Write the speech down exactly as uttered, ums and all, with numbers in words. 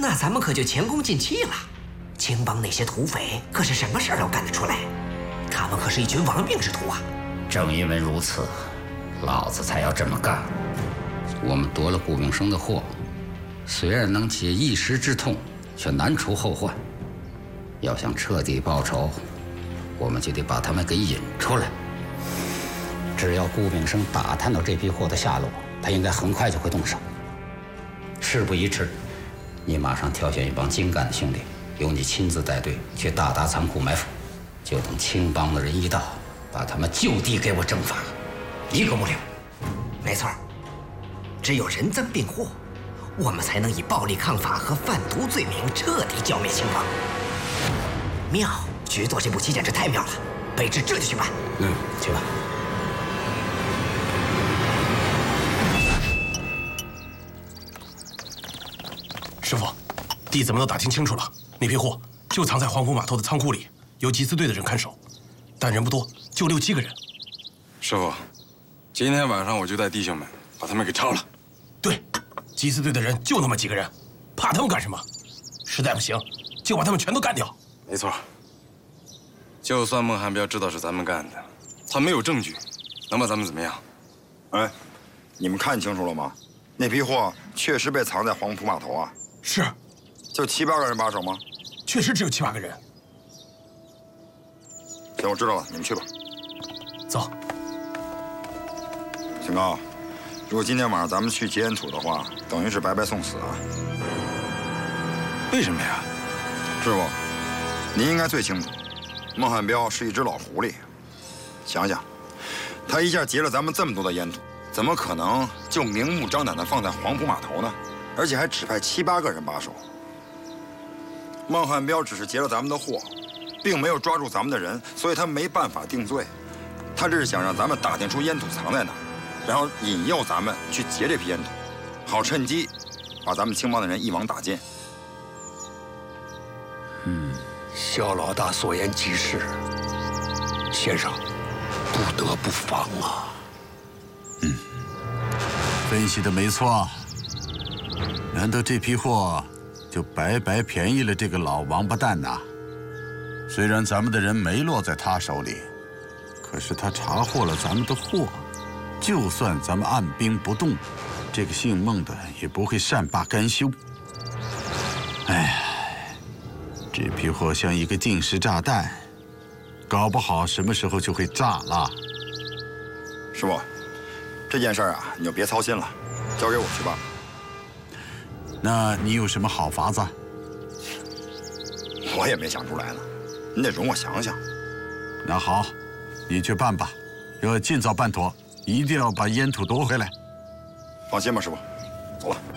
那咱们可就前功尽弃了。青帮那些土匪可是什么事儿都干得出来，他们可是一群亡命之徒啊！ 正因为如此，老子才要这么干。我们夺了顾炳生的货，虽然能解一时之痛，却难除后患。要想彻底报仇，我们就得把他们给引出来。只要顾炳生打探到这批货的下落，他应该很快就会动手。事不宜迟，你马上挑选一帮精干的兄弟，由你亲自带队去大达仓库埋伏，就等青帮的人一到，把他们就地给我正法，一个不留。 没错，只有人赃并获，我们才能以暴力抗法和贩毒罪名彻底剿灭青帮。妙，局座这步棋简直太妙了，卑职这就去办。 嗯，去吧。 师傅，弟子们都打听清楚了，那批货就藏在黄埔码头的仓库里，由缉私队的人看守，但人不多，就六七个人。 师傅，今天晚上我就带弟兄们把他们给抄了。 对，缉私队的人就那么几个人，怕他们干什么？实在不行，就把他们全都干掉。 没错，就算孟汉彪知道是咱们干的，他没有证据，能把咱们怎么样？ 哎，你们看清楚了吗？那批货确实被藏在黄埔码头啊。 是， 就七八个人把守吗？ 确实只有七八个人。 行，我知道了，你们去吧。 走。 秦高，如果今天晚上咱们去劫烟土的话，等于是白白送死啊。 为什么呀？ 师傅，您应该最清楚，孟汉彪是一只老狐狸。想想，他一下劫了咱们这么多的烟土，怎么可能就明目张胆地放在黄埔码头呢？而且还只派七八个人把守。孟汉彪只是劫了咱们的货，并没有抓住咱们的人，所以他没办法定罪。他这是想让咱们打听出烟土藏在哪儿，然后引诱咱们去劫这批烟土，好趁机把咱们青帮的人一网打尽。 嗯，肖老大所言极是，先生不得不防啊。 嗯，分析的没错。难道这批货就白白便宜了这个老王八蛋呐？虽然咱们的人没落在他手里，可是他查获了咱们的货，就算咱们按兵不动，这个姓孟的也不会善罢甘休。哎，这批货像一个定时炸弹，搞不好什么时候就会炸了。 师傅，这件事儿啊，你就别操心了，交给我去吧。 那你有什么好法子？ 我也没想出来呢，你得容我想想。 那好，你去办吧，要尽早办妥，一定要把烟土夺回来。 放心吧，师傅，走了。